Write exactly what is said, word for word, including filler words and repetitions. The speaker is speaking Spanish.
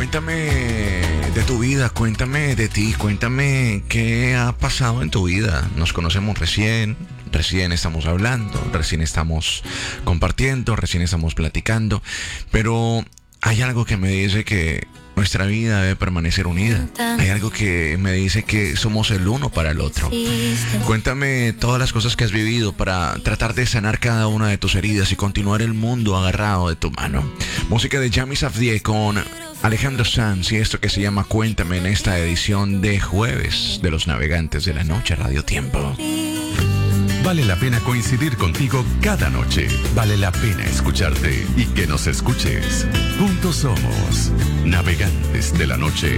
Cuéntame de tu vida, cuéntame de ti, cuéntame qué ha pasado en tu vida. Nos conocemos recién, recién estamos hablando, recién estamos compartiendo, recién estamos platicando, pero hay algo que me dice que nuestra vida debe permanecer unida. Hay algo que me dice que somos el uno para el otro. Cuéntame todas las cosas que has vivido para tratar de sanar cada una de tus heridas y continuar el mundo agarrado de tu mano. Música de Yami Safdie con Alejandro Sanz y esto que se llama Cuéntame en esta edición de jueves de Los Navegantes de la Noche Radio Tiempo. Vale la pena coincidir contigo cada noche. Vale la pena escucharte y que nos escuches. Juntos somos Navegantes de la Noche.